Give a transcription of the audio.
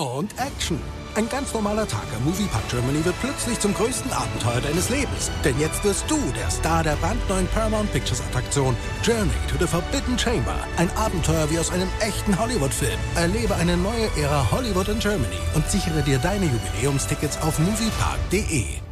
und Action. Ein ganz normaler Tag am Moviepark Germany wird plötzlich zum größten Abenteuer deines Lebens. Denn jetzt wirst du der Star der brandneuen Paramount Pictures Attraktion Journey to the Forbidden Chamber. Ein Abenteuer wie aus einem echten Hollywood-Film. Erlebe eine neue Ära Hollywood in Germany und sichere dir deine Jubiläumstickets auf moviepark.de.